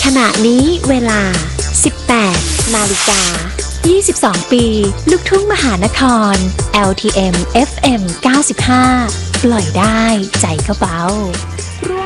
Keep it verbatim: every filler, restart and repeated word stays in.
ณะนี้เวลา สิบแปด นาฬิกา ยี่สิบสอง ปี ลูกทุ่งมหานคร แอล ที เอ็ม เอฟ เอ็ม เก้าสิบห้า ปล่อยได้ใจก็เบาร่วม